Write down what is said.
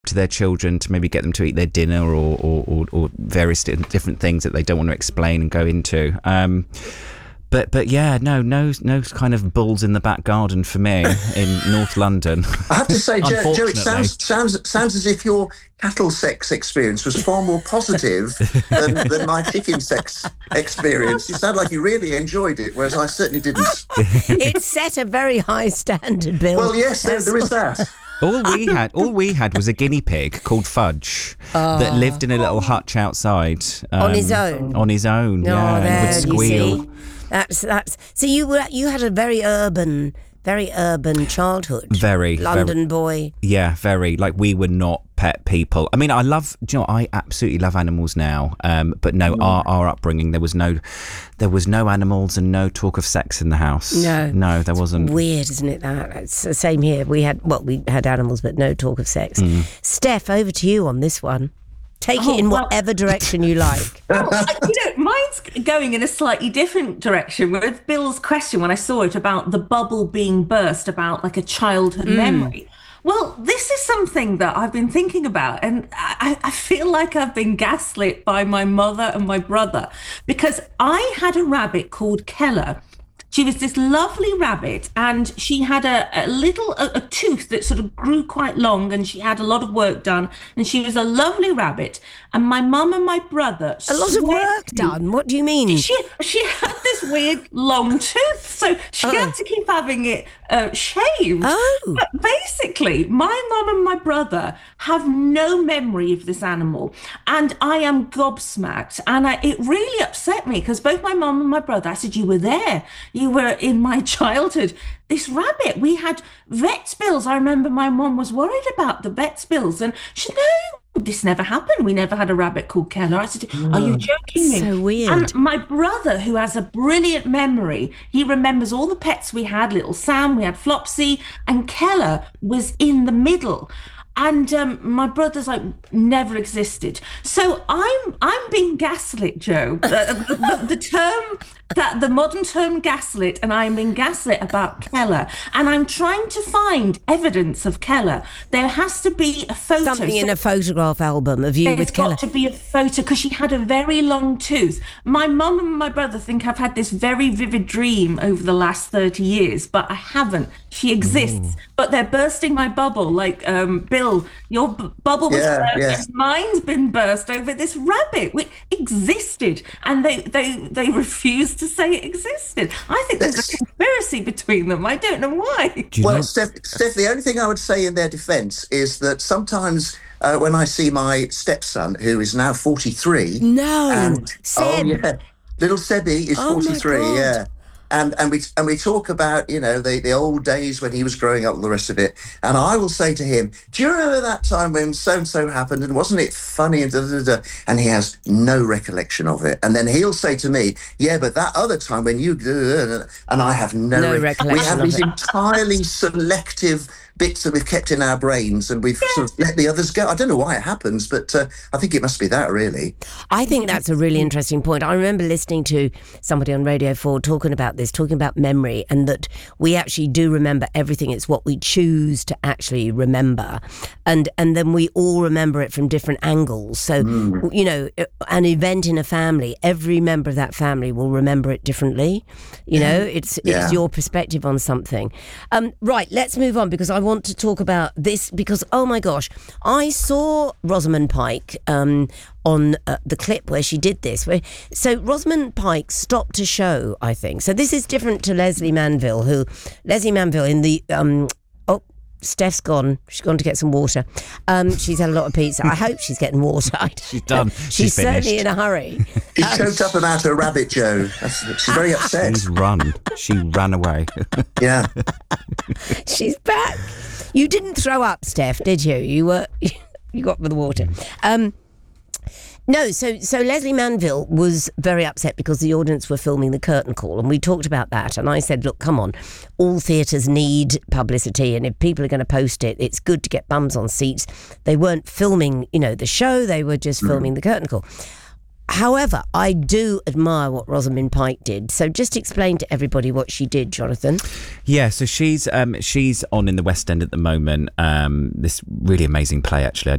to their children to maybe get them to eat their dinner or various different things that they don't want to explain and go into. But yeah, no kind of bulls in the back garden for me in North London. I have to say, Joe, it sounds as if your cattle sex experience was far more positive than my chicken sex experience. You sound like you really enjoyed it, whereas I certainly didn't. It set a very high standard, Bill. Well, yes, there is that. All we had was a guinea pig called Fudge that lived in a little hutch outside on his own. On his own, yeah, and would squeal. That's. So you had a very urban childhood. Very London boy. Yeah, very. Like, we were not pet people. I mean, I absolutely love animals now. But no, our upbringing, there was no animals and no talk of sex in the house. No, there wasn't. Weird, isn't it? It's the same here. We had animals, but no talk of sex. Steph, over to you on this one. Take it in whatever direction you like. Mine's going in a slightly different direction with Bill's question when I saw it about the bubble being burst, about like a childhood memory. Well, this is something that I've been thinking about, and I feel like I've been gaslit by my mother and my brother, because I had a rabbit called Keller. She was this lovely rabbit, and she had a tooth that sort of grew quite long, and she had a lot of work done, and she was a lovely rabbit. And my mum and my brother... A lot of work done? What do you mean? She had this weird long tooth, so she had to keep having it shaved. But basically, my mum and my brother have no memory of this animal, and I am gobsmacked. And it really upset me, because both my mum and my brother, I said, you were there. You were in my childhood. This rabbit, we had vet's bills. I remember my mum was worried about the vet's bills, and she said, no, this never happened. We never had a rabbit called Keller. I said, are you joking me? So weird. And my brother, who has a brilliant memory, he remembers all the pets we had, little Sam, we had Flopsy, and Keller was in the middle. And my brother's like never existed. So I'm being gaslit, Joe. The modern term gaslit, and I'm being gaslit about Keller. And I'm trying to find evidence of Keller. There has to be a photo. Something in a photograph album of you with Keller. There's got to be a photo, because she had a very long tooth. My mum and my brother think I've had this very vivid dream over the last 30 years, but I haven't. She exists, but they're bursting my bubble. Like, Bill, your bubble was burst. Mine's been burst over this rabbit, which existed, and they refused to say it existed. I think there's a conspiracy between them. I don't know why. Well, Steph, the only thing I would say in their defence is that sometimes when I see my stepson, who is now 43... Seb. Little Sebby is 43, yeah. And we talk about, the old days when he was growing up and the rest of it. And I will say to him, do you remember that time when so-and-so happened, and wasn't it funny? And and he has no recollection of it. And then he'll say to me, yeah, but that other time when you... And I have no recollection. We have these entirely selective bits that we've kept in our brains, and we've sort of let the others go. I don't know why it happens, but I think it must be that, really. I think that's a really interesting point. I remember listening to somebody on Radio 4 talking about memory, and that we actually do remember everything. It's what we choose to actually remember, and then we all remember it from different angles. So, an event in a family, every member of that family will remember it differently. It's your perspective on something. Right, let's move on, because I want to talk about this, because oh my gosh, I saw Rosamund Pike on the clip where she did this. So Rosamund Pike stopped a show, I think. So this is different to Lesley Manville in the Steph's gone. She's gone to get some water. She's had a lot of pizza. I hope she's getting water. She's done. She's certainly in a hurry. She choked up about her rabbit, Joe. She's very upset. She ran away. Yeah. She's back. You didn't throw up, Steph, did you? You got the water. No, so Lesley Manville was very upset because the audience were filming the curtain call, and we talked about that, and I said, look, come on, all theatres need publicity, and if people are going to post it, it's good to get bums on seats. They weren't filming, the show, they were just filming the curtain call. However, I do admire what Rosamund Pike did. So just explain to everybody what she did, Jonathan. Yeah, so she's on in the West End at the moment. This really amazing play, actually.